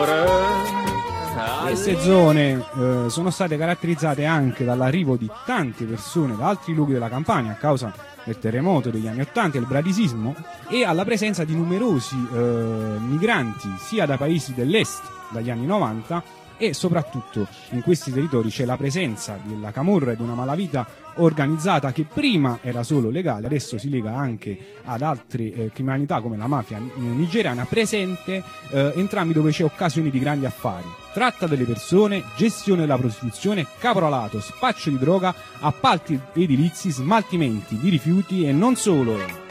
Queste zone sono state caratterizzate anche dall'arrivo di tante persone da altri luoghi della Campania a causa del terremoto degli anni '80 e il bradisismo, e alla presenza di numerosi migranti sia da paesi dell'est dagli anni '90, e soprattutto in questi territori c'è la presenza della camorra e di una malavita organizzata che prima era solo legale, adesso si lega anche ad altre criminalità come la mafia nigeriana, presente entrambi dove c'è occasioni di grandi affari. Tratta delle persone, gestione della prostituzione, caporalato, spaccio di droga, appalti edilizi, smaltimenti di rifiuti e non solo.